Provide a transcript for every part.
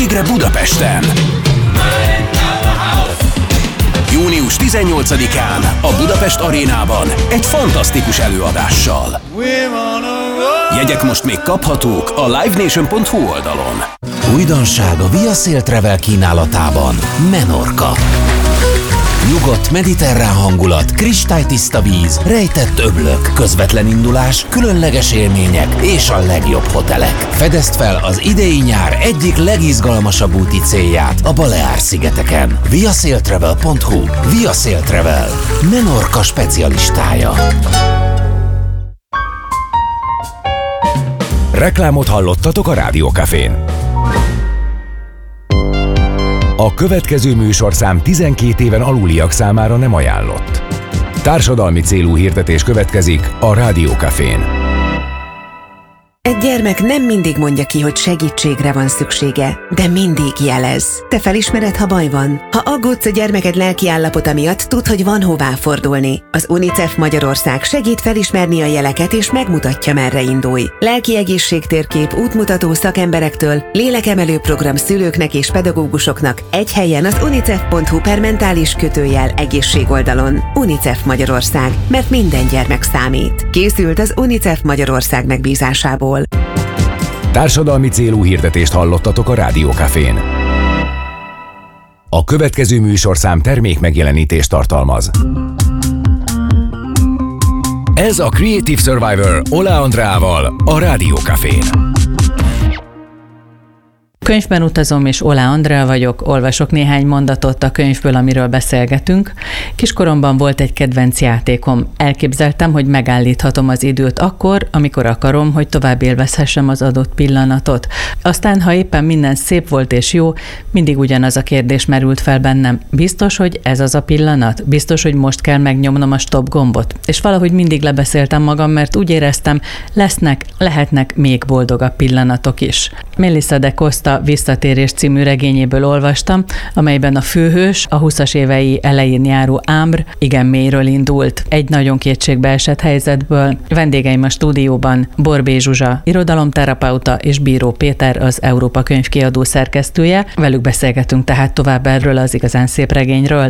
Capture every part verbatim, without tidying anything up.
Végre Budapesten! június tizennyolcadikán a Budapest Arénában egy fantasztikus előadással. Jegyek most még kaphatók a live nation pont hu oldalon. Újdonság a Via Sail Travel kínálatában. Menorca. Nyugodt mediterrán hangulat, kristálytiszta víz, rejtett öblök, közvetlen indulás, különleges élmények és a legjobb hotelek. Fedezd fel az idei nyár egyik legizgalmasabb úti célját a Baleár-szigeteken. via sail travel pont hu. Via Sail Travel. Menorca specialistája. Reklámot hallottatok a Rádiókafén. A következő műsorszám tizenkét éven aluliak számára nem ajánlott. Társadalmi célú hirdetés következik a Rádiókafén. Egy gyermek nem mindig mondja ki, hogy segítségre van szüksége, de mindig jelez. Te felismered, ha baj van? Ha aggódsz a gyermeked lelki állapota miatt, tudd, hogy van hová fordulni. Az UNICEF Magyarország segít felismerni a jeleket és megmutatja, merre indulj. Lelki egészségtérkép, útmutató szakemberektől, lélekemelő program szülőknek és pedagógusoknak egy helyen az unicef pont hu per mentális kötőjel egészségoldalon. UNICEF Magyarország, mert minden gyermek számít. Készült az UNICEF Magyarország megbízásából. Társadalmi célú hirdetést hallottatok a Rádiókafén. A következő műsorszám termék megjelenítést tartalmaz. Ez a Creative Survivor Ola Andreával a Rádiókafén. Könyvben utazom, és Ola Andrea vagyok, olvasok néhány mondatot a könyvből, amiről beszélgetünk. Kiskoromban volt egy kedvenc játékom. Elképzeltem, hogy megállíthatom az időt akkor, amikor akarom, hogy tovább élvezhessem az adott pillanatot. Aztán, ha éppen minden szép volt és jó, mindig ugyanaz a kérdés merült fel bennem. Biztos, hogy ez az a pillanat? Biztos, hogy most kell megnyomnom a stop gombot? És valahogy mindig lebeszéltem magam, mert úgy éreztem, lesznek, lehetnek még boldogabb pillanatok is. Melissa de Costa Visszatérés című regényéből olvastam, amelyben a főhős a huszas évei elején járó Ambre igen mélyről indult. Egy nagyon kétségbeesett helyzetből. Vendégeim a stúdióban Borbély Zsuzsa, irodalomterapeuta, és Bíró Péter, az Európa Könyvkiadó szerkesztője. Velük beszélgetünk tehát tovább erről az igazán szép regényről.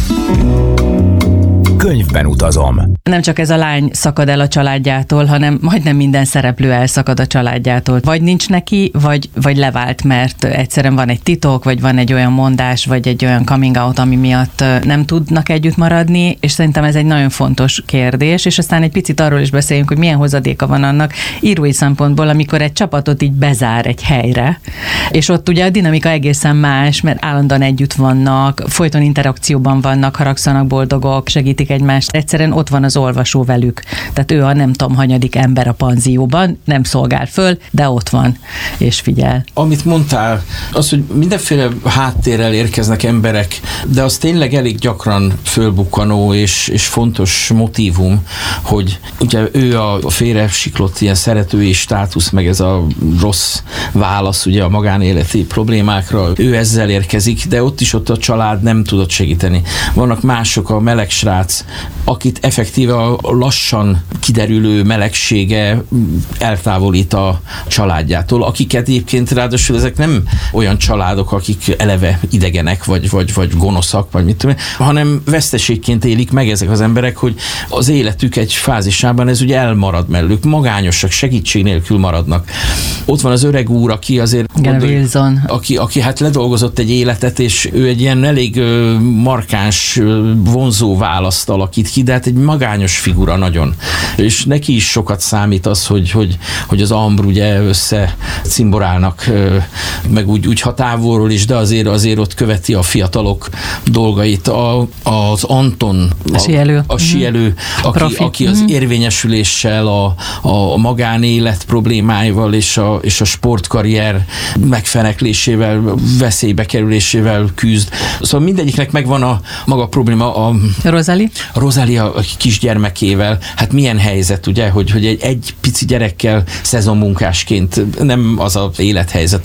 Könyvben utazom. Nem csak ez a lány szakad el a családjától, hanem majdnem minden szereplő elszakad a családjától. Vagy nincs neki, vagy, vagy levált, mert egyszerűen van egy titok, vagy van egy olyan mondás, vagy egy olyan coming out, ami miatt nem tudnak együtt maradni, és szerintem ez egy nagyon fontos kérdés, és aztán egy picit arról is beszéljünk, hogy milyen hozadéka van annak írói szempontból, amikor egy csapatot így bezár egy helyre, és ott ugye a dinamika egészen más, mert állandóan együtt vannak, folyton interakcióban vannak, haragszanak, boldogok, segítik egymást. Egyszerűen ott van az olvasó velük. Tehát ő a nem tudom hanyadik ember a panzióban, nem szolgál föl, de ott van, és figyel. Amit mondtál, az, hogy mindenféle háttérrel érkeznek emberek, de az tényleg elég gyakran fölbukkanó és, és fontos motívum, hogy ugye ő a félre siklott ilyen szeretői státusz, meg ez a rossz válasz ugye a magánéleti problémákra, ő ezzel érkezik, de ott is ott a család nem tudott segíteni. Vannak mások, a meleg srác, akit effektíve a lassan kiderülő melegsége eltávolít a családjától, akiket egyébként ráadásul ezek nem olyan családok, akik eleve idegenek, vagy, vagy, vagy gonoszak, vagy mit tudom, hanem veszteségként élik meg ezek az emberek, hogy az életük egy fázisában ez ugye elmarad mellük, magányosak, segítség nélkül maradnak. Ott van az öreg úr, aki azért Wilson. Aki, aki hát ledolgozott egy életet, és ő egy ilyen elég markáns, vonzó választ alakít ki, de hát egy magányos figura nagyon. És neki is sokat számít az, hogy, hogy, hogy az Ambre ugye össze cimborálnak, meg úgy, úgy ha távolról is, de azért, azért ott követi a fiatalok dolgait. A, az Anton, a, a sielő, a, sielő a aki, aki az érvényesüléssel, a, a magánélet problémáival és a, és a sportkarrier megfeneklésével, veszélybe kerülésével küzd. Szóval mindegyiknek megvan a maga probléma. A Rosalie? A Rosalie a kisgyermekével, hát milyen helyzet, ugye, hogy, hogy egy, egy pici gyerekkel szezonmunkásként nem az az élethelyzet, amiről így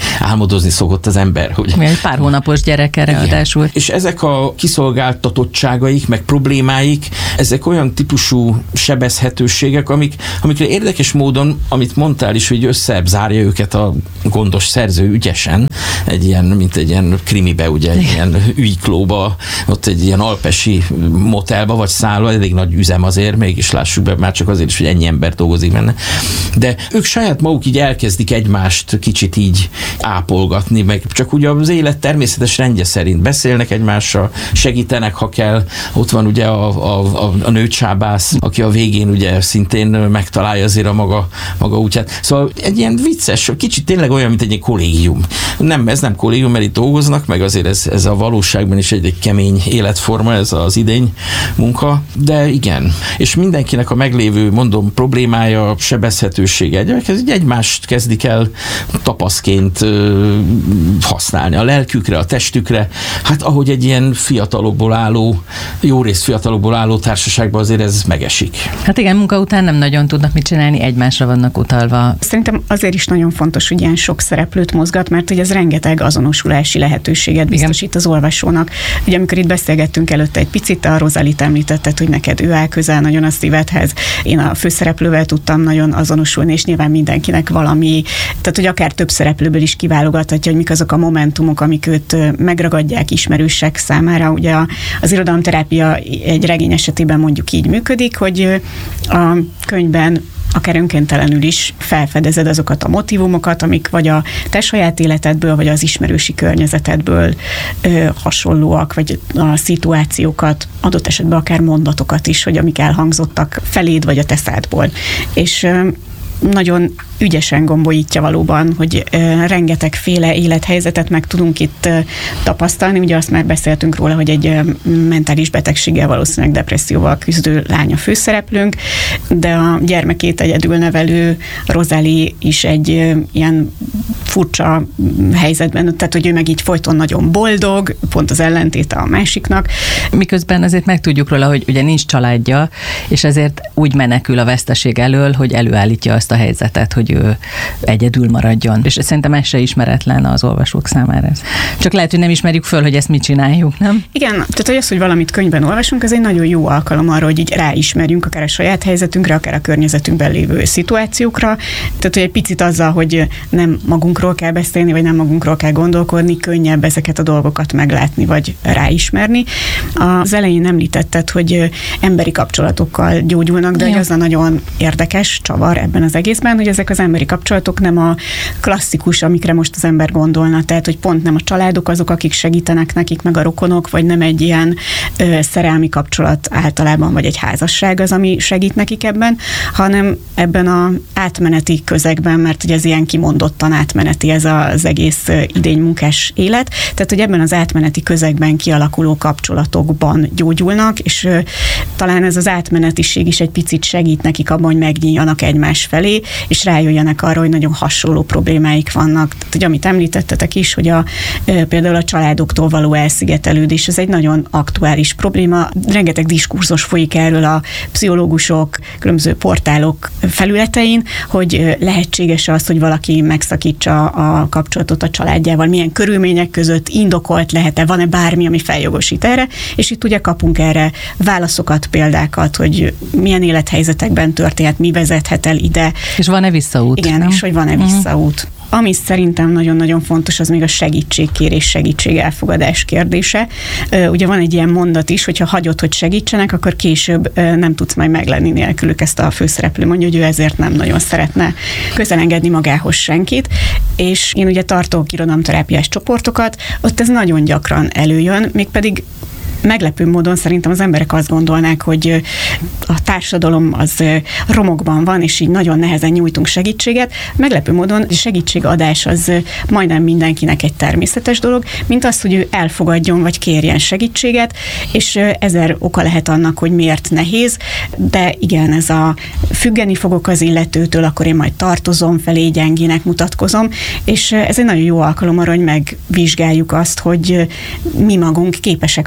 álmodozni szokott az ember. Hogy egy pár hónapos gyereke ráadásul. És ezek a kiszolgáltatottságaik, meg problémáik, ezek olyan típusú sebezhetőségek, amik, amikre érdekes módon, amit mondtál is, hogy összezárja őket a gondos szerző ügyesen, egy ilyen, mint egy ilyen krimibe, ugye, egy ilyen ügyklóba, ott egy ilyen alpesi motelba, vagy szállva, elég nagy üzem azért, mégis lássuk be, már csak azért is, hogy ennyi ember dolgozik benne. De ők saját maguk így elkezdik egymást kicsit így ápolgatni, meg csak ugye az élet természetes rendje szerint beszélnek egymással, segítenek, ha kell. Ott van ugye a, a, a, a nőcsábász, aki a végén ugye szintén megtalálja azért a maga, maga útját. Szóval egy ilyen vicces, kicsit tényleg olyan, mint egy kollégium. Nem, ez nem kollégium, mert itt dolgoznak, meg azért ez, ez a valóságban is egy, egy kemény életforma, ez az idény munka, de igen. És mindenkinek a meglévő, mondom, problémája, sebezhetősége, egy, egymást kezdik el tapaszként ö, használni. A lelkükre, a testükre, hát ahogy egy ilyen fiatalokból álló, jó rész fiatalokból álló társaságban azért ez megesik. Hát igen, munka után nem nagyon tudnak mit csinálni, egymásra vannak utalva. Szerintem azért is nagyon fontos, hogy ilyen sok szereplőt mozgat, mert hogy ez rengeteg azonosulási lehetőséget biztosít az olvasónak. Ugye amikor itt beszélgettünk előtte egy picit, te a Rosalit említetted, hogy neked ő áll közel nagyon a szívedhez. Én a főszereplővel tudtam nagyon azonosulni, és nyilván mindenkinek valami, tehát hogy akár több szereplőből is kiválogathatja, hogy mik azok a momentumok, amik őt megragadják ismerősek számára. Ugye az irodalomterápia egy regény esetében mondjuk így működik, hogy a könyvben akár önkéntelenül is felfedezed azokat a motivumokat, amik vagy a te saját életedből, vagy az ismerősi környezetedből ö, hasonlóak, vagy a szituációkat, adott esetben akár mondatokat is, hogy amik elhangzottak feléd, vagy a te szádból. És ö, nagyon ügyesen gombolítja valóban, hogy uh, rengetegféle élethelyzetet meg tudunk itt uh, tapasztalni. Ugye azt már beszéltünk róla, hogy egy uh, mentális betegséggel, valószínűleg depresszióval küzdő lánya főszereplőnk, de a gyermekét egyedül nevelő Rosalie is egy uh, ilyen furcsa helyzetben, tehát hogy ő meg így folyton nagyon boldog, pont az ellentéte a másiknak. Miközben azért megtudjuk róla, hogy ugye nincs családja, és ezért úgy menekül a veszteség elől, hogy előállítja azt a helyzetet, hogy ő egyedül maradjon. És szerintem ez se ismeretlen az olvasók számára. Csak lehet, hogy nem ismerjük föl, hogy ezt mit csináljuk, nem? Igen, tehát hogy az, hogy valamit könyvben olvasunk, ez egy nagyon jó alkalom arra, hogy így ráismerjünk akár a saját helyzetünkre, akár a környezetünkben lévő szituációkra. Tehát, hogy egy picit azzal, hogy nem magunkról kell beszélni, vagy nem magunkról kell gondolkodni, könnyebb ezeket a dolgokat meglátni, vagy ráismerni. Az elején említetted, hogy emberi kapcsolatokkal gyógyulnak, de az a nagyon érdekes csavar ebben az egészben, hogy ezek az emberi kapcsolatok nem a klasszikus, amikre most az ember gondolna, tehát, hogy pont nem a családok azok, akik segítenek nekik, meg a rokonok, vagy nem egy ilyen ö, szerelmi kapcsolat általában, vagy egy házasság az, ami segít nekik ebben, hanem ebben az átmeneti közegben, mert ugye ez ilyen kimondottan átmeneti ez az egész idénymunkás élet, tehát, hogy ebben az átmeneti közegben kialakuló kapcsolatokban gyógyulnak, és ö, talán ez az átmenetiség is egy picit segít nekik abban, hogy megnyíljanak egymás felé, és rájöjjenek arra, hogy nagyon hasonló problémáik vannak. Tehát, hogy amit említettetek is, hogy a, e, például a családoktól való elszigetelődés, ez egy nagyon aktuális probléma. Rengeteg diskurzus folyik erről a pszichológusok, különböző portálok felületein, hogy lehetséges az, hogy valaki megszakítsa a kapcsolatot a családjával, milyen körülmények között, indokolt lehet-e, van-e bármi, ami feljogosít erre, és itt ugye kapunk erre válaszokat, példákat, hogy milyen élethelyzetekben történhet, mi vezethet el ide. És van-e visszaút? Igen, nem? És hogy van-e uh-huh. visszaút. Ami szerintem nagyon-nagyon fontos, az még a segítségkérés, segítségelfogadás kérdése. Ugye van egy ilyen mondat is, hogyha hagyod, hogy segítsenek, akkor később nem tudsz majd meglenni nélkülük, ezt a főszereplő mondja, hogy ő ezért nem nagyon szeretne közelengedni magához senkit. És én ugye tartok irodalomterápiás csoportokat, ott ez nagyon gyakran előjön, mégpedig meglepő módon szerintem az emberek azt gondolnák, hogy a társadalom az romokban van, és így nagyon nehezen nyújtunk segítséget. Meglepő módon a segítségadás az majdnem mindenkinek egy természetes dolog, mint az, hogy ő elfogadjon, vagy kérjen segítséget, és ezer oka lehet annak, hogy miért nehéz, de igen, ez a függeni fogok az illetőtől, akkor én majd tartozom felé, gyengének mutatkozom, és ez egy nagyon jó alkalom arra, hogy megvizsgáljuk azt, hogy mi magunk képesek vagyunk-e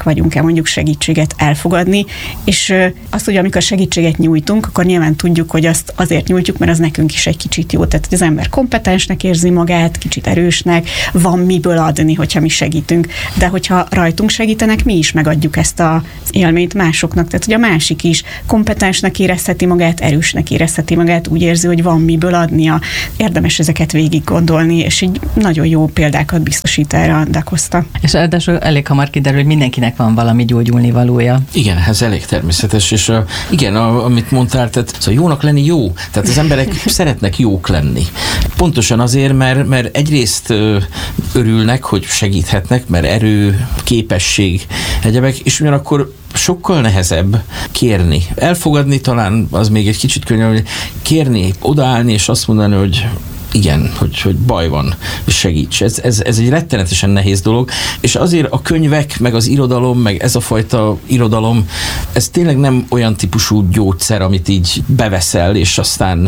mondjuk segítséget elfogadni, és azt, hogy amikor segítséget nyújtunk, akkor nyilván tudjuk, hogy azt azért nyújtjuk, mert az nekünk is egy kicsit jó. Tehát az ember kompetensnek érzi magát, kicsit erősnek, van miből adni, hogyha mi segítünk. De hogyha rajtunk segítenek, mi is megadjuk ezt az élményt másoknak. Tehát, hogy a másik is kompetensnek érezheti magát, erősnek érezheti magát, úgy érzi, hogy van miből adnia. Érdemes ezeket végig gondolni, és így nagyon jó példákat biztosít erre a Da Costa. És ráadásul elég hamar kiderül, hogy mindenkinek van valami gyógyulni valója. Igen, ez elég természetes, és uh, igen, a, amit mondtál, tehát szóval jónak lenni jó, tehát az emberek szeretnek jók lenni. Pontosan azért, mert, mert egyrészt uh, örülnek, hogy segíthetnek, mert erő, képesség, egyebek, és ugyanakkor sokkal nehezebb kérni. Elfogadni talán az még egy kicsit könnyebb, hogy kérni, odaállni, és azt mondani, hogy igen, hogy, hogy baj van, segíts. Ez, ez, ez egy rettenetesen nehéz dolog, és azért a könyvek, meg az irodalom, meg ez a fajta irodalom, ez tényleg nem olyan típusú gyógyszer, amit így beveszel, és aztán,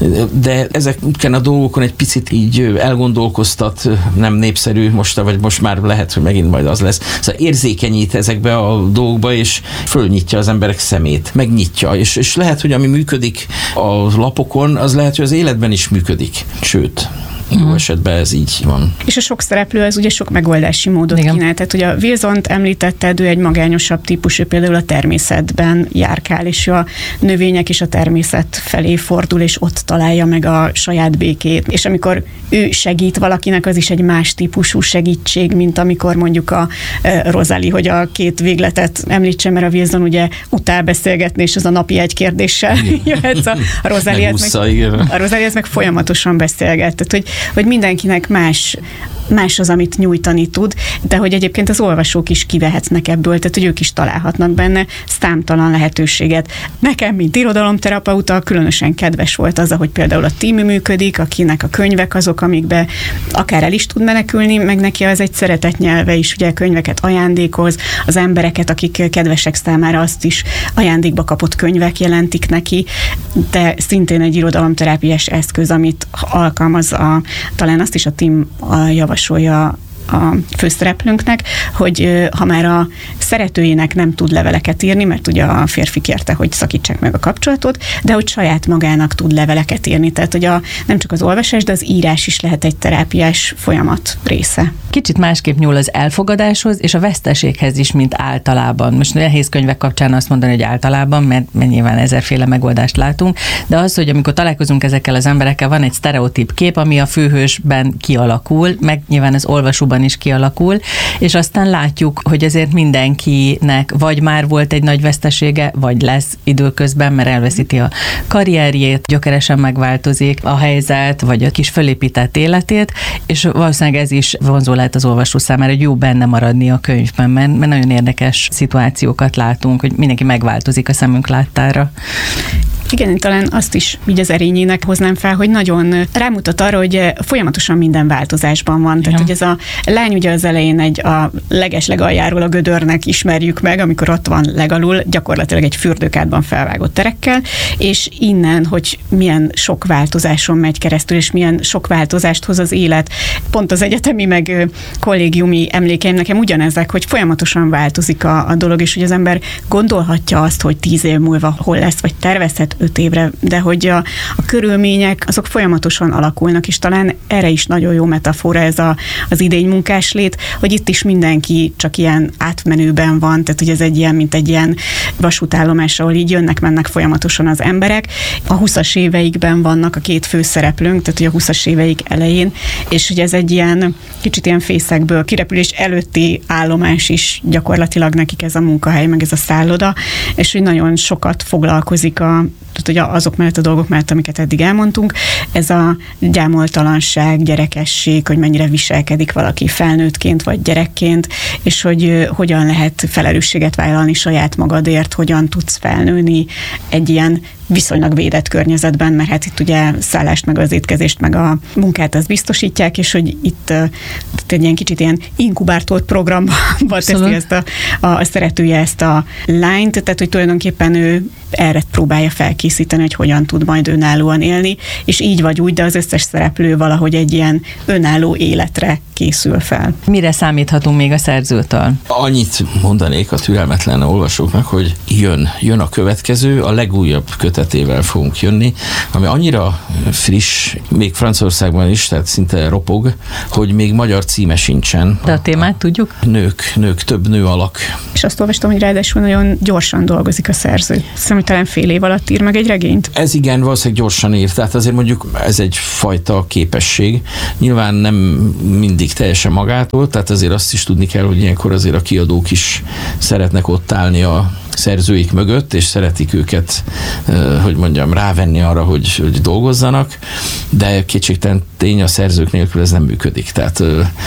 de ezeken a dolgokon egy picit így elgondolkoztat, nem népszerű most, vagy most már lehet, hogy megint majd az lesz. Szóval érzékenyít ezekbe a dolgokba, és fölnyitja az emberek szemét, megnyitja, és, és lehet, hogy ami működik a lapokon, az lehet, hogy az életben is működik. Sőt, jó esetben ez így van. És a sok szereplő az ugye sok megoldási módot Igen. kínál. Tehát, hogy a Wilsont említetted, ő egy magányosabb típusú, például a természetben járkál, és a növények és a természet felé fordul, és ott találja meg a saját békét. És amikor ő segít valakinek, az is egy más típusú segítség, mint amikor mondjuk a e, Rosalie, hogy a két végletet említse, mert a Wilson ugye utál beszélgetni, és az a napi egy kérdéssel jöhetsz. A, a Rosalie meg, a Rosalie meg folyamatosan beszélget. Tehát, hogy hogy mindenkinek más, más az, amit nyújtani tud, de hogy egyébként az olvasók is kivehetnek ebből, tehát hogy ők is találhatnak benne számtalan lehetőséget. Nekem, mint irodalomterapeuta, különösen kedves volt az, hogy például a tím működik, akinek a könyvek azok, amikbe akár el is tud menekülni, meg neki az egy szeretett nyelve is, ugye könyveket ajándékoz, az embereket, akik kedvesek számára azt is ajándékba kapott könyvek jelentik neki, de szintén egy irodalomterápiás eszköz, amit alkalmaz a, talán azt is a tím javasolja a főszereplőnknek, hogy ha már a szeretőjének nem tud leveleket írni, mert ugye a férfi kérte, hogy szakítsák meg a kapcsolatot, de hogy saját magának tud leveleket írni. Tehát, hogy a, nem csak az olvasás, de az írás is lehet egy terápiás folyamat része. Kicsit másképp nyúl az elfogadáshoz és a veszteséghez is, mint általában. Most nehéz könyvek kapcsán azt mondani, hogy általában, mert, mert nyilván ezerféle megoldást látunk, de az, hogy amikor találkozunk ezekkel az emberekkel, van egy sztereotíp kép, ami a főhősben kialakul, meg nyilván az olvasóban is kialakul, és aztán látjuk, hogy azért mindenkinek vagy már volt egy nagy vesztesége, vagy lesz időközben, mert elveszíti a karrierjét, gyökeresen megváltozik a helyzet, vagy a kis fölépített életét, és valószínűleg ez is vonzó lehet az olvasó számára, hogy jó benne maradni a könyvben, mert, mert nagyon érdekes szituációkat látunk, hogy mindenki megváltozik a szemünk láttára. Igen, én talán azt is így az erényének hoznám fel, hogy nagyon rámutat arra, hogy folyamatosan minden változásban van. Tehát, hogy ez a lány ugye az elején egy a leges legaljáról a gödörnek ismerjük meg, amikor ott van legalul, gyakorlatilag egy fürdőkádban felvágott terekkel, és innen, hogy milyen sok változáson megy keresztül, és milyen sok változást hoz az élet. Pont az egyetemi meg kollégiumi emlékeim nekem ugyanezek, hogy folyamatosan változik a, a dolog, és hogy az ember gondolhatja azt, hogy tíz év múlva hol lesz, vagy tervezhet öt évre, de hogy a, a körülmények azok folyamatosan alakulnak, és talán erre is nagyon jó metafora ez a, az idény munkáslét, hogy itt is mindenki csak ilyen átmenőben van, tehát hogy ez egy ilyen, mint egy ilyen vasútállomás, ahol így jönnek-mennek folyamatosan az emberek. A huszas éveikben vannak a két főszereplőnk, tehát hogy a huszas éveik elején, és hogy ez egy ilyen kicsit ilyen fészekből kirepülés előtti állomás is gyakorlatilag nekik ez a munkahely, meg ez a szálloda, és hogy nagyon sokat foglalkozik a tehát, hogy azok mellett a dolgok mellett, amiket eddig elmondtunk, ez a gyámoltalanság, gyerekesség, hogy mennyire viselkedik valaki felnőttként vagy gyerekként, és hogy hogyan lehet felelősséget vállalni saját magadért, hogyan tudsz felnőni egy ilyen viszonylag védett környezetben, mert hát itt ugye szállást, meg az étkezést, meg a munkát azt biztosítják, és hogy itt egy ilyen kicsit ilyen inkubátor programba teszi ezt a, a, a szeretője ezt a lányt, tehát hogy tulajdonképpen ő erre próbálja felkészíteni, hogy hogyan tud majd önállóan élni, és így vagy úgy, de az összes szereplő valahogy egy ilyen önálló életre készül fel. Mire számíthatunk még a szerzőtől? Annyit mondanék a türelmetlen olvasóknak, hogy jön, jön a következő, a legújabb kötetével fogunk jönni, ami annyira friss, még Franciaországban is, tehát szinte ropog, hogy még magyar címe sincsen. De a témát tudjuk? Nők, nők, több nő alak. És azt olvastam, hogy ráadásul nagyon gyorsan dolgozik a szerző. Hiszem, hogy talán fél év alatt ír meg egy regényt. Ez igen, valószínűleg gyorsan ír, tehát azért mondjuk ez egy fajta képesség. Nyilván nem mindig teljesen magától, tehát azért azt is tudni kell, hogy ilyenkor azért a kiadók is szeretnek ott állni a szerzőik mögött, és szeretik őket, hogy mondjam, rávenni arra, hogy, hogy dolgozzanak, de kétségtelen tény, a szerzők nélkül ez nem működik. Tehát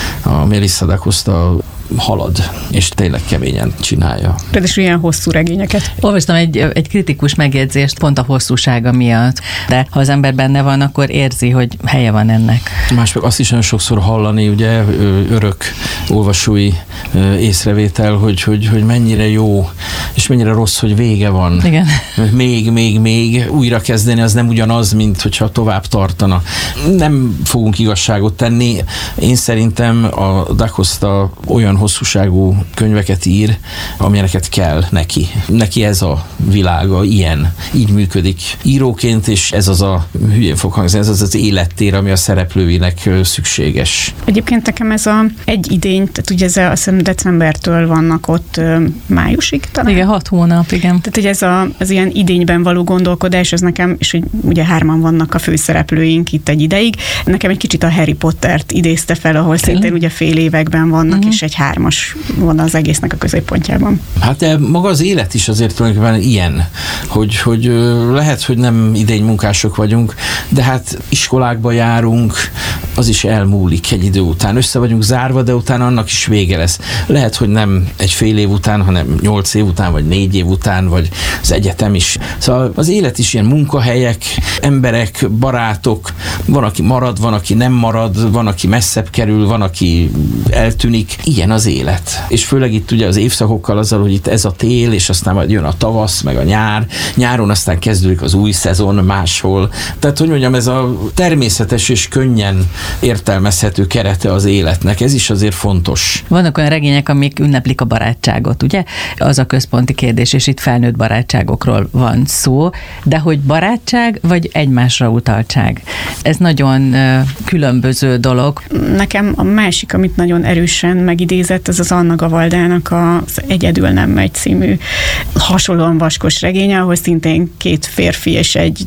a Melissa da Costa halad, és tényleg keményen csinálja. Ráadásul ilyen hosszú regényeket. Olvastam egy, egy kritikus megjegyzést pont a hosszúsága miatt, de ha az ember benne van, akkor érzi, hogy helye van ennek. Mások azt is nagyon sokszor hallani, ugye, örök olvasói észrevétel, hogy, hogy, hogy mennyire jó, és mennyire rossz, hogy vége van. Igen. Még, még, még újra kezdeni, az nem ugyanaz, mint hogyha tovább tartana. Nem fogunk igazságot tenni. Én szerintem a Da Costa olyan hosszúságú könyveket ír, amilyeneket kell neki. Neki ez a világa, ilyen, így működik íróként, és ez az a, hülyén fog hangzni, ez az az élettér, ami a szereplőinek szükséges. Egyébként nekem ez a egy idény, tehát ugye ez a, azt hiszem decembertől vannak ott ö, májusig talán. Igen, hat hónap, igen. Tehát, hogy ez a, az ilyen idényben való gondolkodás, ez nekem, és hogy ugye hárman vannak a főszereplőink itt egy ideig, nekem egy kicsit a Harry Pottert idézte fel, ahol szintén ugye fél években vannak, uh-huh. és egy hármas van az egésznek a középpontjában. Hát de maga az élet is azért tulajdonképpen ilyen, hogy, hogy lehet, hogy nem idénymunkások vagyunk, de hát iskolákba járunk, az is elmúlik egy idő után. Össze vagyunk zárva, de utána annak is vége lesz. Lehet, hogy nem egy fél év után, hanem nyolc év után, vagy négy év után, vagy az egyetem is. Szóval az élet is ilyen munkahelyek, emberek, barátok, van, aki marad, van, aki nem marad, van, aki messzebb kerül, van, aki eltűnik. Ilyen az élet. És főleg itt ugye az évszakokkal azzal, hogy itt ez a tél, és aztán majd jön a tavasz, meg a nyár. Nyáron aztán kezdődik az új szezon máshol. Tehát, hogy mondjam, ez a természetes és könnyen értelmezhető kerete az életnek. Ez is azért fontos. Vannak olyan regények, amik ünneplik a barátságot, ugye? Az a központi kérdés, és itt felnőtt barátságokról van szó, de hogy barátság, vagy egymásra utaltság? Ez nagyon uh, különböző dolog. Nekem a másik, amit nagyon erősen megidézett, ez az Anna Gavaldának az Egyedül nem megy című hasonlóan vaskos regénye, ahol szintén két férfi és egy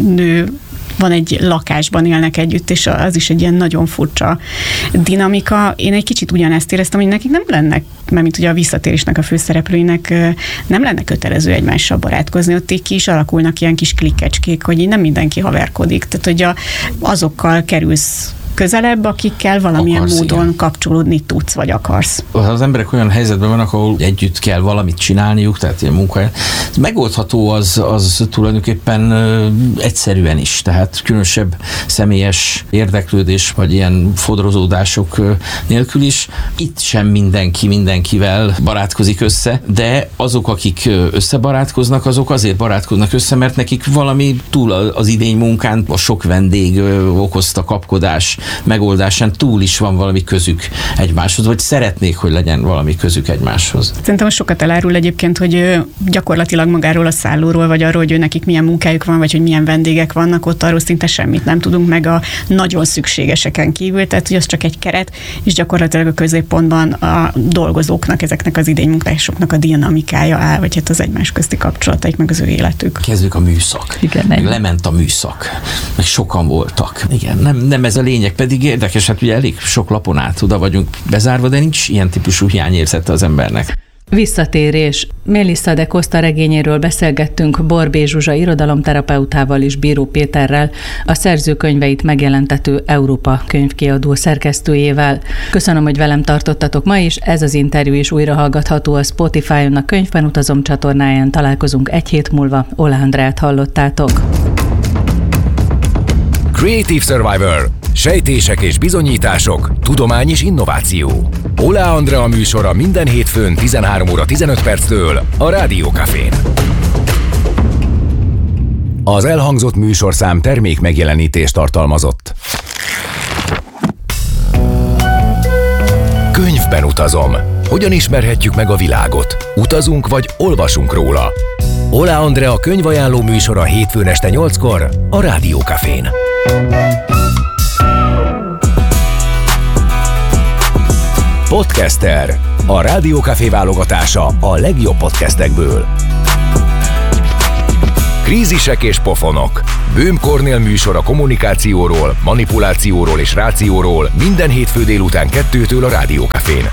nő van egy lakásban élnek együtt, és az is egy ilyen nagyon furcsa dinamika. Én egy kicsit ugyanezt éreztem, hogy nekik nem lenne, mert mint ugye a visszatérésnek a főszereplőinek nem lenne kötelező egymással barátkozni, ott így ki is alakulnak ilyen kis klikkecskék, hogy így nem mindenki haverkodik. Tehát, hogy a, azokkal kerülsz közelebb, akikkel valamilyen akarsz, módon igen. kapcsolódni tudsz, vagy akarsz. Az emberek olyan helyzetben vannak, ahol együtt kell valamit csinálniuk, tehát ilyen munkahely. Megoldható az, az tulajdonképpen egyszerűen is, tehát különösebb személyes érdeklődés, vagy ilyen fodrozódások nélkül is. Itt sem mindenki mindenkivel barátkozik össze, de azok, akik összebarátkoznak, azok azért barátkoznak össze, mert nekik valami túl az idény munkán, a sok vendég okozta kapkodás megoldásán túl is van valami közük egymáshoz, vagy szeretnék, hogy legyen valami közük egymáshoz. Szerintem sokat elárul egyébként, hogy gyakorlatilag magáról a szállóról, vagy arról, hogy nekik milyen munkájuk van, vagy hogy milyen vendégek vannak, ott arról szinte semmit nem tudunk, meg a nagyon szükségeseken kívül, tehát hogy az csak egy keret, és gyakorlatilag a középpontban a dolgozóknak, ezeknek az idénymunkásoknak a dinamikája áll, vagy hát az egymás közti kapcsolataik, meg az ő életük. Kezdjük a műszak. Igen, meg lement a műszak. Meg sokan voltak. Igen, nem, nem ez a lényeg, pedig érdekes, hát ugye elég sok lapon át oda vagyunk bezárva, de nincs ilyen típusú hiányérzete az embernek. Visszatérés. Melissa da Costa regényéről beszélgettünk Borbély Zsuzsa irodalomterapeutával és Bíró Péterrel, a szerzőkönyveit megjelentető Európa könyvkiadó szerkesztőjével. Köszönöm, hogy velem tartottatok ma is, ez az interjú is újra hallgatható a Spotify-on, a Könyvben utazom csatornáján. Találkozunk egy hét múlva. Oláh Andrát hallottátok. Creative Survivor. Sejtések és bizonyítások, tudomány és innováció. Oláh Andrea műsora minden hétfőn tizenhárom óra tizenöt perctől a Rádió Cafén. Az elhangzott műsorszám termék megjelenítést tartalmazott. névben utazom. Hogyan ismerhetjük meg a világot? Utazunk vagy olvasunk róla? Ola Andrea könyvajánló műsora hétfőn este nyolckor a Rádió Cafén. Podcaster. A Rádió Café válogatása a legjobb podcastekből. Krízisek és pofonok. Böhm Kornél műsor a kommunikációról, manipulációról és rációról minden hétfő délután kettőtől a Rádió Cafén.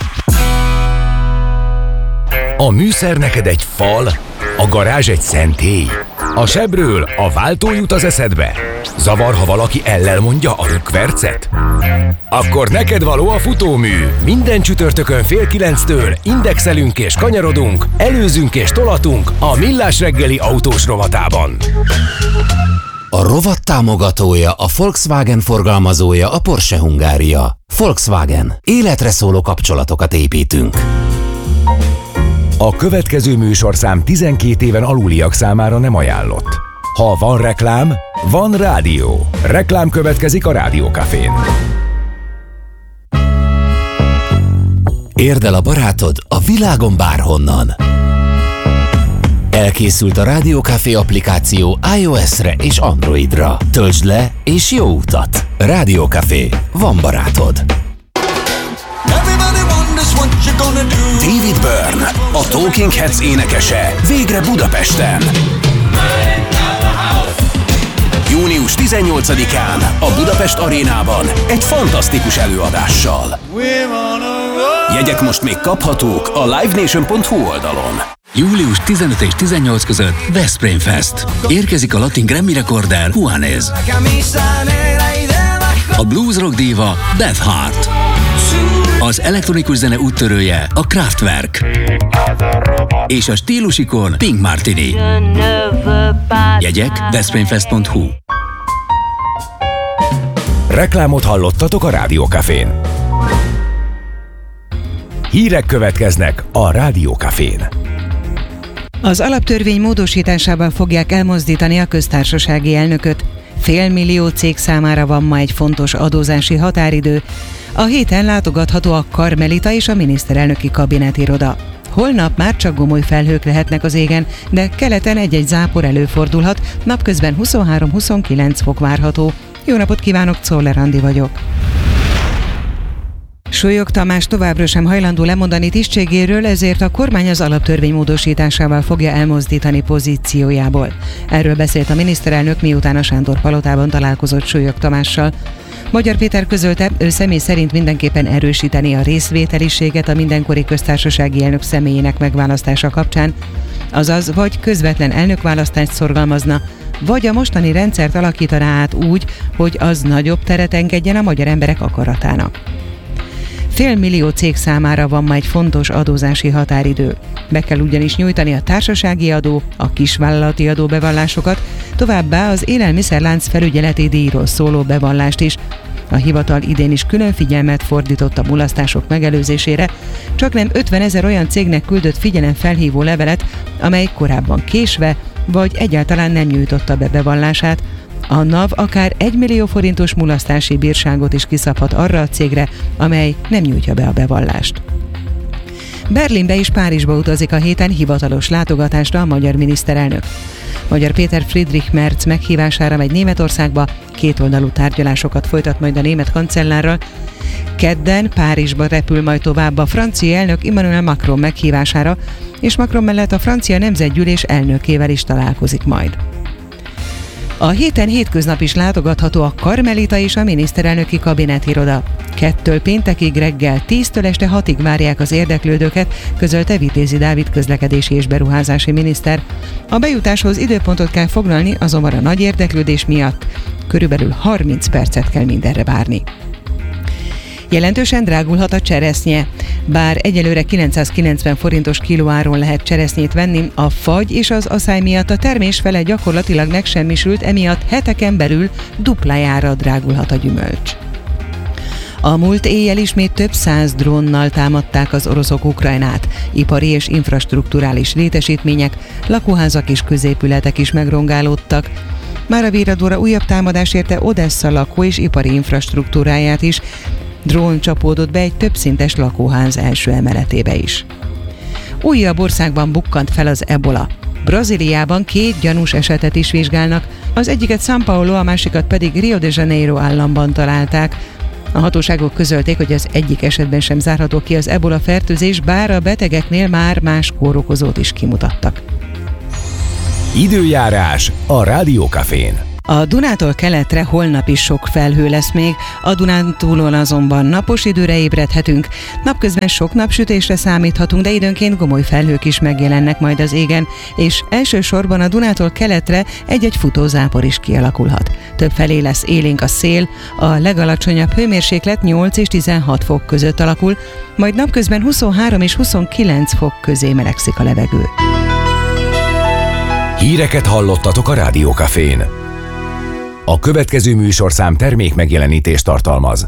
A műszer neked egy fal, a garázs egy szentély. A sebről a váltó jut az eszedbe. Zavar, ha valaki ellel mondja a rökkvercet? Akkor neked való a futómű. Minden csütörtökön fél kilenctől indexelünk és kanyarodunk, előzünk és tolatunk a Millás reggeli autós rovatában. A rovat támogatója, a Volkswagen forgalmazója, a Porsche Hungária. Volkswagen. Életre szóló kapcsolatokat építünk. A következő műsorszám tizenkét éven aluliak számára nem ajánlott. Ha van reklám, van rádió. Reklám következik a Rádió Cafén. Érd el a barátod a világon bárhonnan. Elkészült a Rádió Café applikáció iOS-re és Androidra. Töltsd le és jó utat! Rádió Café. Van barátod. David Byrne, a Talking Heads énekese, végre Budapesten. június tizennyolcadikán a Budapest Arénában egy fantasztikus előadással. Jegyek most még kaphatók a live nation pont hu oldalon. július tizenöt és tizennyolc között Veszprém Fest. Érkezik a latin Grammy rekorder Juanes. A blues rock díva Beth Hart. Az elektronikus zene úttörője a Kraftwerk. És a stílusikon Pink Martini. Jegyek veszprémfest pont hu. Reklámot hallottatok a Rádió Cafén. Hírek következnek a Rádió Cafén. Az alaptörvény módosításával fogják elmozdítani a köztársasági elnököt. Félmillió cég számára van ma egy fontos adózási határidő. A héten látogatható a Karmelita és a miniszterelnöki kabinetiroda. Holnap már csak gomoly felhők lehetnek az égen, de keleten egy-egy zápor előfordulhat, napközben huszonhárom-huszonkilenc fok várható. Jó napot kívánok, Czoller Andi vagyok. Súlyog Tamás továbbra sem hajlandó lemondani tisztségéről, ezért a kormány az alaptörvény módosításával fogja elmozdítani pozíciójából. Erről beszélt a miniszterelnök, miután a Sándor palotában találkozott Súlyog Tamással. Magyar Péter közölte, ő személy szerint mindenképpen erősíteni a részvételiséget a mindenkori köztársasági elnök személyének megválasztása kapcsán, azaz vagy közvetlen elnökválasztást szorgalmazna, vagy a mostani rendszert alakítaná át úgy, hogy az nagyobb teret engedjen a magyar emberek akaratának. Félmillió cég számára van ma egy fontos adózási határidő. Be kell ugyanis nyújtani a társasági adó, a kisvállalati adóbevallásokat, továbbá az élelmiszerlánc felügyeleti díjról szóló bevallást is. A hivatal idén is külön figyelmet fordított a mulasztások megelőzésére, csaknem ötvenezer olyan cégnek küldött figyelemfelhívó levelet, amely korábban késve vagy egyáltalán nem nyújtotta be bevallását. A NAV akár egy millió forintos mulasztási bírságot is kiszabhat arra a cégre, amely nem nyújtja be a bevallást. Berlinbe és Párizsba utazik a héten hivatalos látogatásra a magyar miniszterelnök. Magyar Péter Friedrich Merz meghívására megy Németországba, kétoldalú tárgyalásokat folytat majd a német kancellárral. Kedden Párizsba repül majd tovább a francia elnök Emmanuel Macron meghívására, és Macron mellett a francia nemzetgyűlés elnökével is találkozik majd. A héten hétköznap is látogatható a Karmelita és a miniszterelnöki kabinetiroda. Kettől péntekig reggel tíztől este hatig várják az érdeklődőket, közölte Vitézi Dávid közlekedési és beruházási miniszter. A bejutáshoz időpontot kell foglalni, azonban a nagy érdeklődés miatt körülbelül harminc percet kell mindenre várni. Jelentősen drágulhat a cseresznye. Bár egyelőre kilencszázkilencven forintos kilóáron lehet cseresznyét venni, a fagy és az aszály miatt a termés fele gyakorlatilag megsemmisült, emiatt heteken belül duplájára drágulhat a gyümölcs. A múlt éjjel ismét több száz drónnal támadták az oroszok Ukrajnát. Ipari és infrastrukturális létesítmények, lakóházak és középületek is megrongálódtak. Már a Víradóra újabb támadás érte Odessa lakó és ipari infrastruktúráját is. Drón csapódott be egy többszintes lakóház első emeletébe is. Újabb országban bukkant fel az ebola. Brazíliában két gyanús esetet is vizsgálnak, az egyiket São Paulo, a másikat pedig Rio de Janeiro államban találták. A hatóságok közölték, hogy az egyik esetben sem zárható ki az ebola fertőzés, bár a betegeknél már más kórokozót is kimutattak. Időjárás a Rádiókafén. A Dunától keletre holnap is sok felhő lesz még, a Dunántúlon azonban napos időre ébredhetünk. Napközben sok napsütésre számíthatunk, de időnként gomoly felhők is megjelennek majd az égen, és elsősorban a Dunától keletre egy-egy futózápor is kialakulhat. Többfelé lesz élénk a szél, a legalacsonyabb hőmérséklet nyolc és tizenhat fok között alakul, majd napközben huszonhárom és huszonkilenc fok közé melegszik a levegő. Híreket hallottatok a Rádiókafén. A következő műsorszám termék megjelenítést tartalmaz.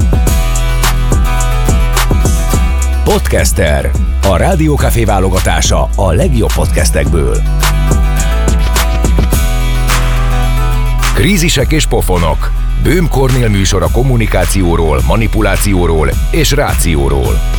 Podcaster. A Rádiókafé válogatása a legjobb podcastekből. Krízisek és pofonok. Böhm Kornél műsor a kommunikációról, manipulációról és rációról.